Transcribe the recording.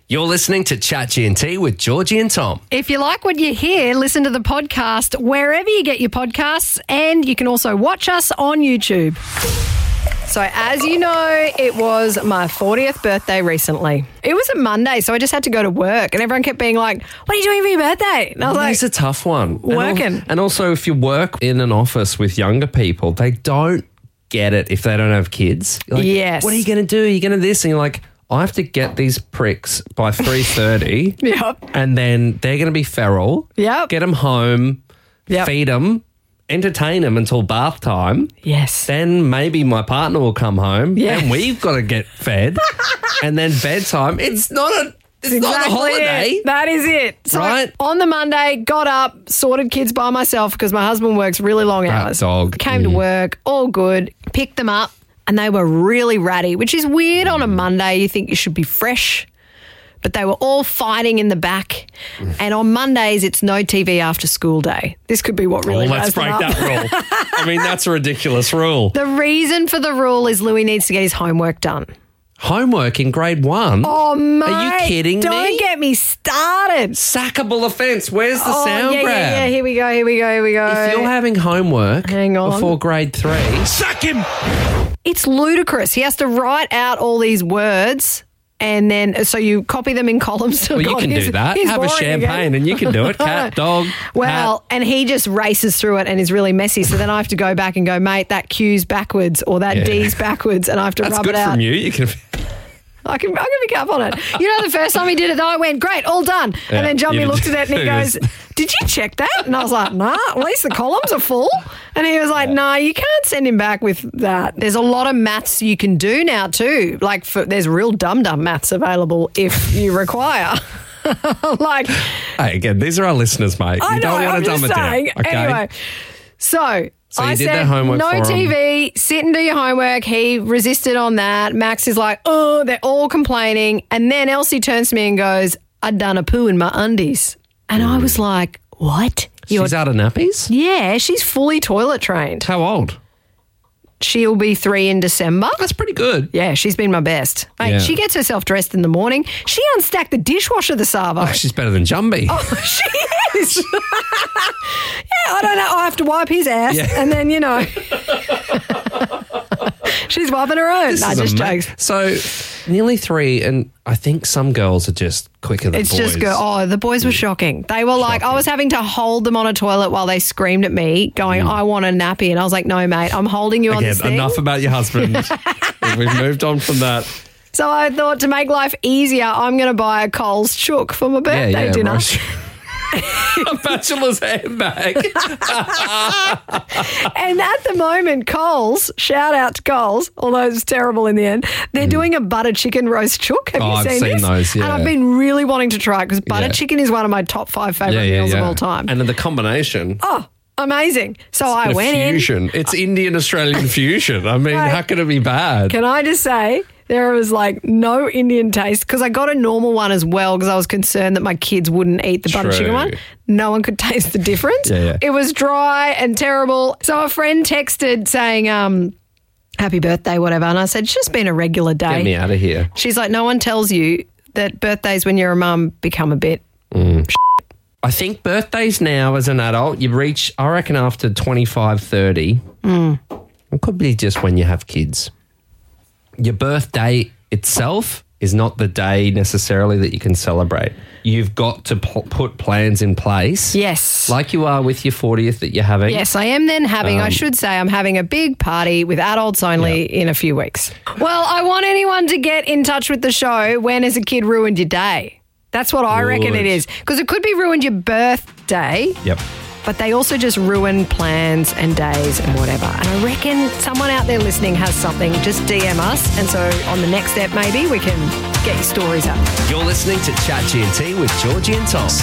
You're listening to Chat G&T with Georgie and Tom. If you like what you hear, listen to the podcast wherever you get your podcasts, and you can also watch us on YouTube. So as you know, it was my 40th birthday recently. It was a Monday, so I just had to go to work, and everyone kept being like, what are you doing for your birthday? And I was like, it's a tough one. Working. And also, if you work in an office with younger people, they don't get it if they don't have kids. You're like, yes. What are you going to do? Are you going to this? And you're like, I have to get these pricks by 3:30. Yep. And then they're going to be feral. Yep. Get them home. Yep. Feed them. Entertain them until bath time. Yes. Then maybe my partner will come home. Yeah. And we've got to get fed. And then bedtime. It's not a holiday. It. That is it. So Right? on the Monday, got up, sorted kids by myself because my husband works really long hours. dog. Came to work, all good, picked them up, and they were really ratty, which is weird on a Monday. You think you should be fresh. But they were all fighting in the back. And on Mondays, it's no TV after school day. This could be what really let's break that rule. I mean, that's a ridiculous rule. The reason for the rule is Louis needs to get his homework done. Homework in grade 1? Oh, mate. Are you kidding me? Don't get me started. Sackable offence. Where's the sound yeah, grab? Yeah, here we go. If you're having homework Hang on. before grade 3, sack him. It's ludicrous. He has to write out all these words, and then so you copy them in columns. Well, you can do that. Have a champagne and you can do it. Cat, dog, Well, hat. and he just races through it and is really messy. So then I have to go back and go, mate, that Q's backwards or that D's backwards, and I have to That's rub good it out. from you. You can. I can pick up on it. You know, the first time he did it, though, I went, great, all done. Yeah, and then Johnny you looked did. at it and he goes, did you check that? And I was like, nah, at least the columns are full. And he was like, nah, you can't send him back with that. There's a lot of maths you can do now too. Like there's real dumb maths available if you require. Like, Hey, again, these are our listeners, mate. I You know, don't want I'm to dumb just it saying. down. Okay. Anyway, so you I did said, their homework no for 'em. TV, sit and do your homework. He resisted on that. Max is like, oh, they're all complaining. And then Elsie turns to me and goes, I'd done a poo in my undies. And I was like, what? She's out of nappies? Yeah, she's fully toilet trained. How old? She'll be 3 in December. That's pretty good. Yeah, she's been my best. Mate, Yeah. she gets herself dressed in the morning. She unstacked the dishwasher, the Savo. Oh, she's better than Jumbie. She is. Yeah, I don't know. I have to wipe his ass, Yeah. and then, you know, she's wiping her own. This No, is just amazing. jokes. So, nearly 3, and I think some girls are just quicker than It's boys. just good. Oh, the boys were shocking. They were like, I was having to hold them on a toilet while they screamed at me, going, I want a nappy. And I was like, no, mate, I'm holding you on Again, this thing. enough about your husband. We've moved on from that. So I thought to make life easier, I'm going to buy a Coles chook for my birthday dinner. Roche. A bachelor's handbag. And at the moment, Coles, shout out to Coles, although it's terrible in the end, they're doing a butter chicken roast chook. Have you I've seen seen this? those, yeah. And I've been really wanting to try it because butter Yeah. chicken is one of my top 5 favourite meals of all time. And then the combination. Oh, amazing. So I the went in. fusion. It's Indian-Australian fusion. I mean, Right. how could it be bad? Can I just say, there was like no Indian taste because I got a normal one as well because I was concerned that my kids wouldn't eat the butter True. chicken one. No one could taste the difference. Yeah. It was dry and terrible. So a friend texted saying, happy birthday, whatever. And I said, it's just been a regular day. Get me out of here. She's like, no one tells you that birthdays when you're a mum become a bit. I think birthdays now as an adult, you reach, I reckon, after 25, 30. It could be just when you have kids. Your birthday itself is not the day necessarily that you can celebrate. You've got to put plans in place. Yes. Like you are with your 40th that you're having. Yes, I am then having, I should say, I'm having a big party with adults only in a few weeks. Well, I want anyone to get in touch with the show. When has a kid ruined your day? That's what I reckon it is. Because it could be ruined your birthday. Yep. But they also just ruin plans and days and whatever. And I reckon someone out there listening has something. Just DM us. And so on the next step, maybe we can get your stories up. You're listening to Chat G&T with Georgie and Tom.